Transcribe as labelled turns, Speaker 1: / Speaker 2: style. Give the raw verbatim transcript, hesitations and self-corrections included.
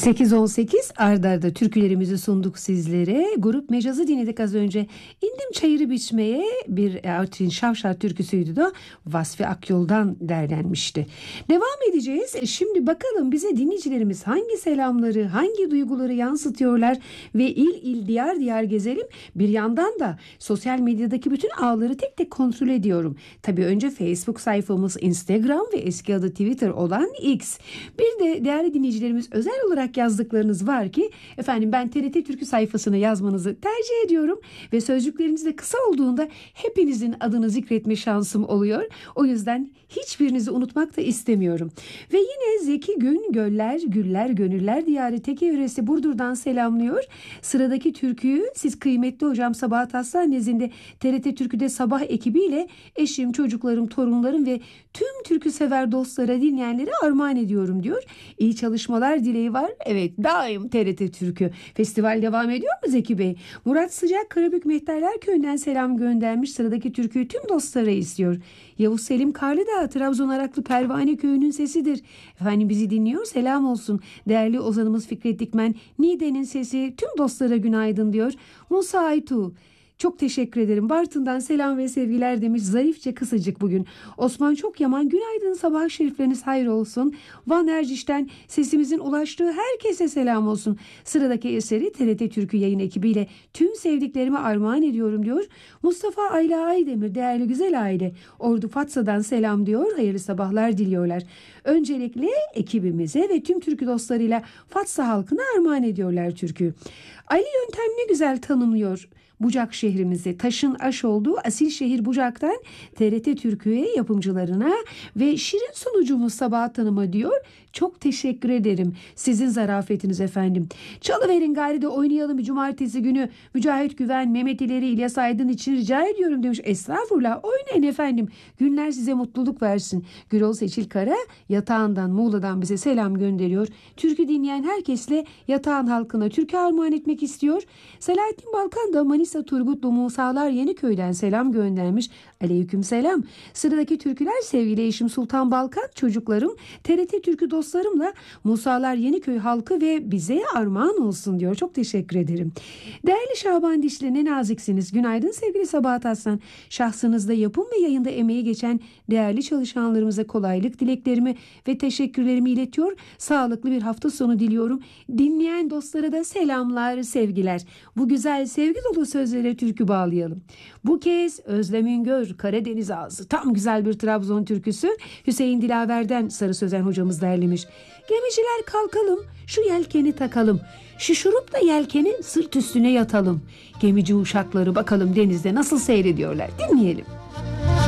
Speaker 1: sekiz on sekiz arda arda türkülerimizi sunduk sizlere. Grup Mecaz'ı dinledik az önce. İndim çayırı biçmeye, bir Artvin Şavşar türküsüydü da Vasfi Akyol'dan derlenmişti. Devam edeceğiz. Şimdi bakalım bize dinleyicilerimiz hangi selamları, hangi duyguları yansıtıyorlar ve il il diyar diyar gezelim. Bir yandan da sosyal medyadaki bütün ağları tek tek kontrol ediyorum. Tabii önce Facebook sayfamız, Instagram ve eski adı Twitter olan X. Bir de değerli dinleyicilerimiz özel olarak yazdıklarınız var ki efendim ben T R T Türkü sayfasına yazmanızı tercih ediyorum ve sözcükleriniz de kısa olduğunda hepinizin adını zikretme şansım oluyor. O yüzden hiçbirinizi unutmak da istemiyorum. Ve yine Zeki Gün Göller Güller Gönüller Diyarı Teke Yöresi Burdur'dan selamlıyor. Sıradaki türküyü siz kıymetli hocam Sabahat Hastanesi'nde T R T Türkü'de sabah ekibiyle eşim, çocuklarım, torunlarım ve tüm türkü sever dostlara, dinleyenlere armağan ediyorum diyor. İyi çalışmalar dileği var. Evet, daim T R T Türkü. Festival devam ediyor mu Zeki Bey? Murat Sıcak Karabük Mehterler Köyü'nden selam göndermiş. Sıradaki türküyü tüm dostlara istiyor. Yavuz Selim Karlıdağ Trabzon Araklı Pervane Köyü'nün sesidir. Efendim bizi dinliyor, selam olsun. Değerli ozanımız Fikret Dikmen, Niğde'nin sesi tüm dostlara günaydın diyor. Musa Aytu, çok teşekkür ederim. Bartın'dan selam ve sevgiler demiş. Zarifçe kısacık bugün. Osman Çokyaman, günaydın, sabah şerifleriniz hayır olsun. Van Erciş'ten sesimizin ulaştığı herkese selam olsun. Sıradaki eseri T R T Türkü yayın ekibiyle tüm sevdiklerime armağan ediyorum diyor. Mustafa Ayla Aydemir, değerli güzel aile. Ordu Fatsa'dan selam diyor. Hayırlı sabahlar diliyorlar. Öncelikle ekibimize ve tüm türkü dostlarıyla Fatsa halkına armağan ediyorlar türkü. Ali Yöntem ne güzel tanımlıyor Bucak şehrimizi. Taşın aş olduğu asil şehir Bucak'tan T R T Türkü'ye, yapımcılarına ve şirin sunucumuz Sabahat Hanım'a diyor. Çok teşekkür ederim. Sizin zarafetiniz efendim. Çalıverin gari de oynayalım bir cumartesi günü. Mücahit Güven, Mehmet İleri, İlyas Aydın için rica ediyorum demiş. Estağfurullah, oynayın efendim. Günler size mutluluk versin. Gürol Seçil Kara Yatağan'dan, Muğla'dan bize selam gönderiyor. Türkü dinleyen herkesle Yatağan halkına türkü armağan etmek istiyor. Selahattin Balkan da Manisa Turgutlu Musalar Yeniköy'den selam göndermiş. Aleyküm selam. Sıradaki türküler sevgili eşim Sultan Balkan, çocuklarım, T R T Türkü dostlarımla Musalar Yeniköy halkı ve bize armağan olsun diyor. Çok teşekkür ederim. Değerli Şaban Dişli, ne naziksiniz. Günaydın sevgili Sabahat Aslan. Şahsınızda yapım ve yayında emeği geçen değerli çalışanlarımıza kolaylık dileklerimi ve teşekkürlerimi iletiyor. Sağlıklı bir hafta sonu diliyorum. Dinleyen dostlara da selamlar, sevgiler. Bu güzel sevgi dolu sözlere türkü bağlayalım. Bu kez Özlem Üngör, Karadeniz Ağzı. Tam güzel bir Trabzon türküsü. Hüseyin Dilaver'den Sarı Sözen hocamız derlemiş. Gemiciler kalkalım, şu yelkeni takalım. Şişurup da yelkeni sırt üstüne yatalım. Gemici uşakları bakalım denizde nasıl seyrediyorlar. Dinleyelim.